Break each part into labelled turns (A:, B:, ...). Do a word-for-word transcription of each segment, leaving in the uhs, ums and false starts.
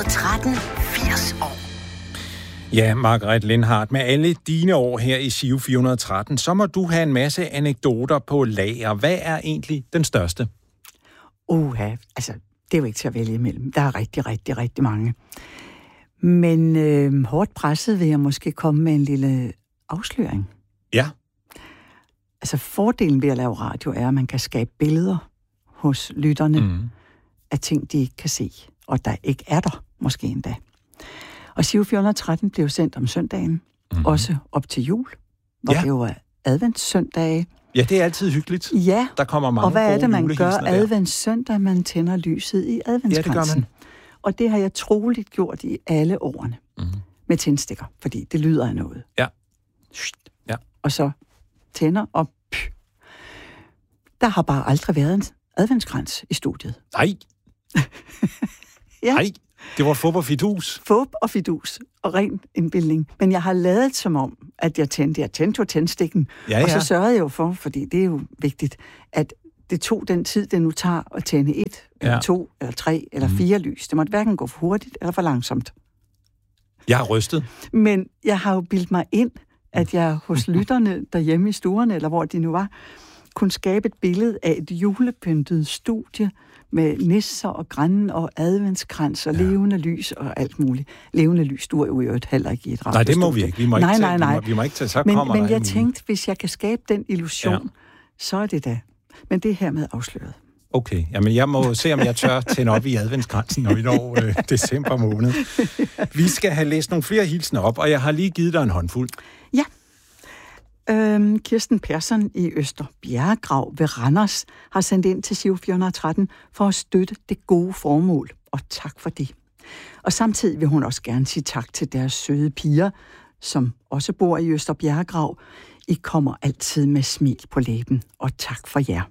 A: tretten, firs år.
B: Ja, Margrethe Lindhardt, med alle dine år her i Giro fire hundrede og tretten, så må du have en masse anekdoter på lager. Hvad er egentlig den største?
C: Uha, altså, det er jo ikke til at vælge imellem. Der er rigtig, rigtig, rigtig mange. Men øh, hårdt presset vil jeg måske komme med en lille afsløring.
B: Ja.
C: Altså, fordelen ved at lave radio er, at man kan skabe billeder hos lytterne mm. af ting, de ikke kan se, og der ikke er der, måske endda. Og Giro fire hundrede og tretten blev sendt om søndagen, mm-hmm. også op til jul, hvor ja. det jo er adventssøndage.
B: Ja, det er altid hyggeligt.
C: Ja,
B: der kommer mange
C: og hvad er det, man gør
B: der.
C: adventssøndag? Man tænder lyset i adventskransen. Ja, det gør man. Og det har jeg troligt gjort i alle årene mm-hmm. med tændstikker, fordi det lyder af noget.
B: Ja. ja.
C: Og så tænder og pff. Der har bare aldrig været en adventskrans i studiet.
B: Nej.
C: ja.
B: Nej. Det var fup og fidus.
C: Fup og fidus og ren indbildning. Men jeg har lavet som om, at jeg tændte. Jeg tændte jo tændstikken. Ja, ja. Og så sørgede jeg jo for, fordi det er jo vigtigt, at det tog den tid, det nu tager at tænde et, ja. eller to, eller tre, eller mm. fire lys. Det måtte hverken gå for hurtigt eller for langsomt.
B: Jeg har rystet.
C: Men jeg har jo bildt mig ind, at jeg hos lytterne derhjemme i stuerne, eller hvor de nu var, kunne skabe et billede af et julepyntet studie, med nisser og grænnen og adventskrans og ja. levende lys og alt muligt. Levende lys, du er jo øvrigt heller ikke i et radiostudie.
B: Nej, det må vi ikke. Vi må ikke
C: nej,
B: tage,
C: nej, nej.
B: Vi må, vi må ikke tage, så
C: men,
B: kommer
C: men
B: der
C: jeg tænkte, hvis jeg kan skabe den illusion, ja. så er det da. Men det er hermed afsløret.
B: Okay, jamen jeg må se, om jeg tør tænde op i adventskransen, når vi når øh, december måned. Vi skal have læst nogle flere hilsner op, og jeg har lige givet dig en håndfuld.
C: Ja. Øhm, Kirsten Persson i Øster Bjerregrav ved Randers har sendt ind til Giro fire hundrede og tretten for at støtte det gode formål, og tak for det. Og samtidig vil hun også gerne sige tak til deres søde piger, som også bor i Øster Bjerregrav. I kommer altid med smil på læben, og tak for jer.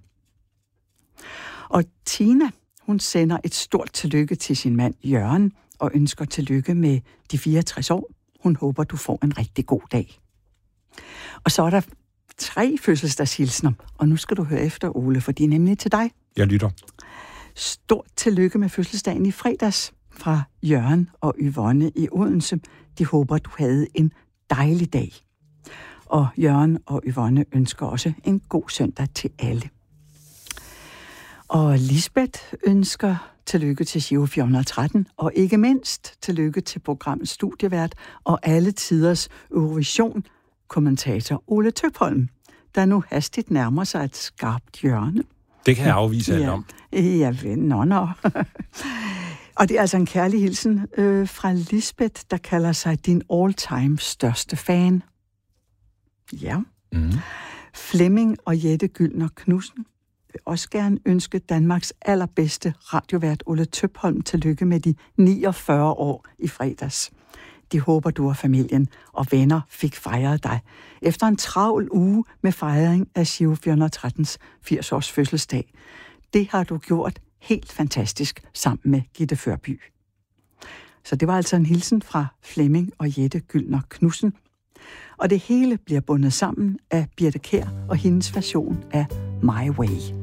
C: Og Tina, hun sender et stort tillykke til sin mand Jørgen, og ønsker tillykke med de fireogtres år. Hun håber, du får en rigtig god dag. Og så er der tre fødselsdagshilsner, og nu skal du høre efter, Ole, for de er nemlig til dig.
B: Jeg lytter.
C: Stort tillykke med fødselsdagen i fredags fra Jørgen og Yvonne i Odense. De håber, du havde en dejlig dag. Og Jørgen og Yvonne ønsker også en god søndag til alle. Og Lisbeth ønsker tillykke til Giro fire hundrede og tretten, og ikke mindst tillykke til programmets studievært og alle tiders Eurovision kommentator Ole Tøpholm, der nu hastigt nærmer sig et skarpt hjørne.
B: Det kan jeg afvise alt
C: ja.
B: om.
C: Ja, nå, nå. Og det er altså en kærlig hilsen øh, fra Lisbeth, der kalder sig din all-time største fan. Ja. Mm. Flemming og Jette Gyldner Knudsen vil også gerne ønske Danmarks allerbedste radiovært Ole Tøpholm tillykke med de niogfyrre år i fredags. De håber, du og familien og venner fik fejret dig efter en travl uge med fejring af Giro fire hundrede og trettens firs års fødselsdag. Det har du gjort helt fantastisk sammen med Gitte Førby. Så det var altså en hilsen fra Flemming og Jette Gyldner Knudsen. Og det hele bliver bundet sammen af Birthe Kjær og hendes version af My Way.